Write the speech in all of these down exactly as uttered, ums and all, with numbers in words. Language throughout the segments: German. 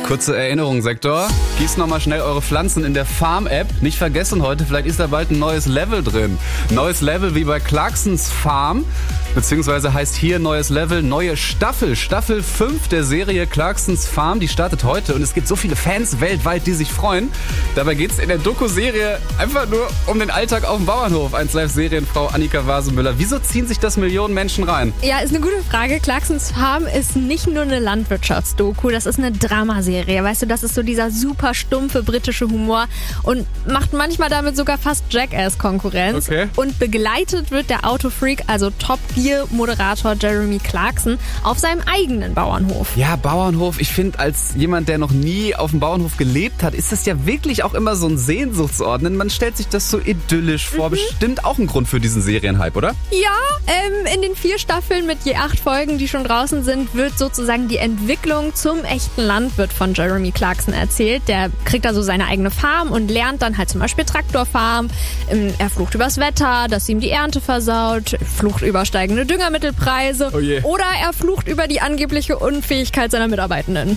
Kurze Erinnerung, Sektor. Gießt nochmal schnell eure Pflanzen in der Farm-App. Nicht vergessen heute, vielleicht ist da bald ein neues Level drin. Neues Level wie bei Clarksons Farm. Beziehungsweise heißt hier neues Level, neue Staffel. Staffel fünf der Serie Clarksons Farm, die startet heute. Und es gibt so viele Fans weltweit, die sich freuen. Dabei geht es in der Doku-Serie einfach nur um den Alltag auf dem Bauernhof. eins Live Serienfrau Annika Wasemüller. Wieso ziehen sich das Millionen Menschen rein? Ja, ist eine gute Frage. Clarksons Farm ist nicht nur eine Landwirtschaftsdoku, das ist eine Dramaserie. Weißt du, das ist so dieser super stumpfe britische Humor und macht manchmal damit sogar fast Jackass-Konkurrenz. Okay. Und begleitet wird der Autofreak, also Top Gear-Moderator Jeremy Clarkson, auf seinem eigenen Bauernhof. Ja, Bauernhof. Ich finde, als jemand, der noch nie auf dem Bauernhof gelebt hat, ist das ja wirklich auch immer so ein Sehnsuchtsort. Man stellt sich das so idyllisch vor. Mhm. Bestimmt auch ein Grund für diesen Serienhype, oder? Ja, ähm, in den vier Staffeln mit je acht Folgen, die schon draußen sind, wird sozusagen die Entwicklung zum echten Landwirt von Jeremy Clarkson erzählt. Der kriegt also seine eigene Farm und lernt dann halt zum Beispiel Traktorfarm. Er flucht übers Wetter, dass ihm die Ernte versaut, flucht über steigende Düngermittelpreise oh je. Oder er flucht über die angebliche Unfähigkeit seiner Mitarbeitenden.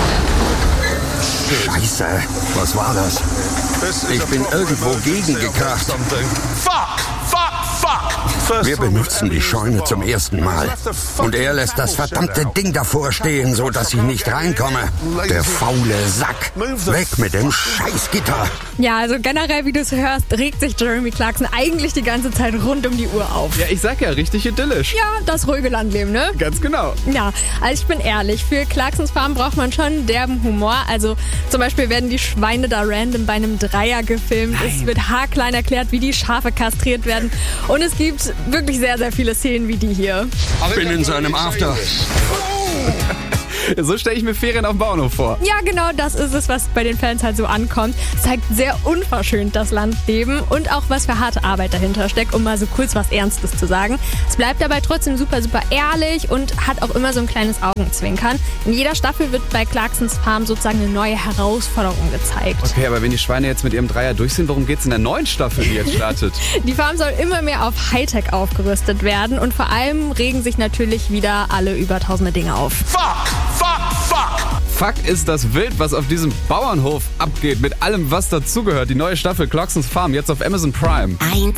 Scheiße, was war das? Ich bin irgendwo gegengekracht. Fuck! Fuck! Fuck! Wir benutzen die Scheune zum ersten Mal. Und er lässt das verdammte Ding davor stehen, so dass ich nicht reinkomme. Der faule Sack. Weg mit dem Scheißgitter. Ja, also generell, wie du es hörst, regt sich Jeremy Clarkson eigentlich die ganze Zeit rund um die Uhr auf. Ja, ich sag ja, richtig idyllisch. Ja, das ruhige Landleben, ne? Ganz genau. Ja, also ich bin ehrlich, für Clarksons Farm braucht man schon derben Humor. Also zum Beispiel werden die Schweine da random bei einem Dreier gefilmt. Nein. Es wird haarklein erklärt, wie die Schafe kastriert werden. Und es gibt wirklich sehr, sehr viele Szenen wie die hier. Ich bin in seinem After. So stelle ich mir Ferien auf dem Bauernhof vor. Ja, genau, das ist es, was bei den Fans halt so ankommt. Zeigt sehr unverschönt das Landleben und auch, was für harte Arbeit dahinter steckt, um mal so kurz was Ernstes zu sagen. Es bleibt dabei trotzdem super, super ehrlich und hat auch immer so ein kleines Augenzwinkern. In jeder Staffel wird bei Clarksons Farm sozusagen eine neue Herausforderung gezeigt. Okay, aber wenn die Schweine jetzt mit ihrem Dreier durch sind, worum geht's in der neuen Staffel, die jetzt startet? Die Farm soll immer mehr auf Hightech aufgerüstet werden und vor allem regen sich natürlich wieder alle über tausende Dinge auf. Fuck! Fuck! Fuck! Fuck ist das wild, was auf diesem Bauernhof abgeht, mit allem, was dazugehört. Die neue Staffel Clarksons Farm, jetzt auf Amazon Prime. eins